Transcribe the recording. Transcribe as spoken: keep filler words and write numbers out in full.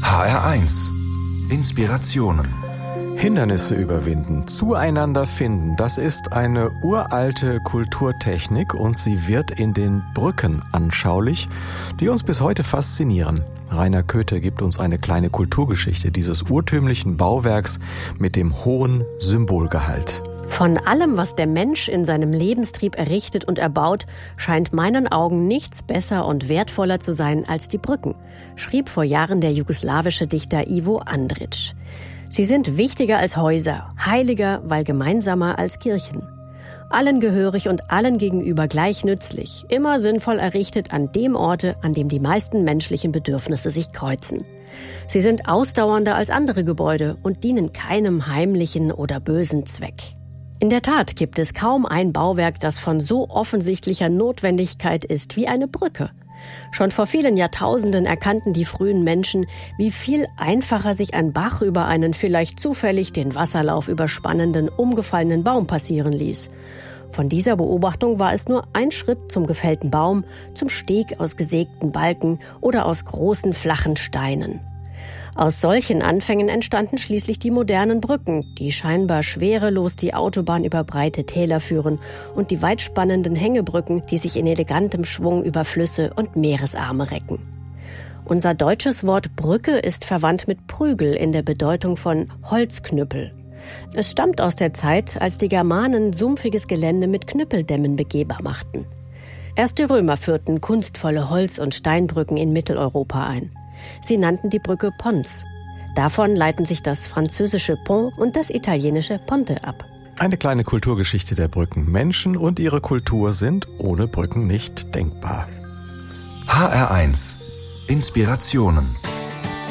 H R eins. Inspirationen. Hindernisse überwinden, zueinander finden, das ist eine uralte Kulturtechnik und sie wird in den Brücken anschaulich, die uns bis heute faszinieren. Rainer Köthe gibt uns eine kleine Kulturgeschichte dieses urtümlichen Bauwerks mit dem hohen Symbolgehalt. Von allem, was der Mensch in seinem Lebenstrieb errichtet und erbaut, scheint meinen Augen nichts besser und wertvoller zu sein als die Brücken, schrieb vor Jahren der jugoslawische Dichter Ivo Andrić. Sie sind wichtiger als Häuser, heiliger, weil gemeinsamer als Kirchen. Allen gehörig und allen gegenüber gleich nützlich, immer sinnvoll errichtet an dem Orte, an dem die meisten menschlichen Bedürfnisse sich kreuzen. Sie sind ausdauernder als andere Gebäude und dienen keinem heimlichen oder bösen Zweck. In der Tat gibt es kaum ein Bauwerk, das von so offensichtlicher Notwendigkeit ist wie eine Brücke. Schon vor vielen Jahrtausenden erkannten die frühen Menschen, wie viel einfacher sich ein Bach über einen vielleicht zufällig den Wasserlauf überspannenden, umgefallenen Baum passieren ließ. Von dieser Beobachtung war es nur ein Schritt zum gefällten Baum, zum Steg aus gesägten Balken oder aus großen, flachen Steinen. Aus solchen Anfängen entstanden schließlich die modernen Brücken, die scheinbar schwerelos die Autobahn über breite Täler führen, und die weitspannenden Hängebrücken, die sich in elegantem Schwung über Flüsse und Meeresarme recken. Unser deutsches Wort Brücke ist verwandt mit Prügel in der Bedeutung von Holzknüppel. Es stammt aus der Zeit, als die Germanen sumpfiges Gelände mit Knüppeldämmen begehbar machten. Erst die Römer führten kunstvolle Holz- und Steinbrücken in Mitteleuropa ein. Sie nannten die Brücke Pons. Davon leiten sich das französische Pont und das italienische Ponte ab. Eine kleine Kulturgeschichte der Brücken. Menschen und ihre Kultur sind ohne Brücken nicht denkbar. H R eins. Inspirationen.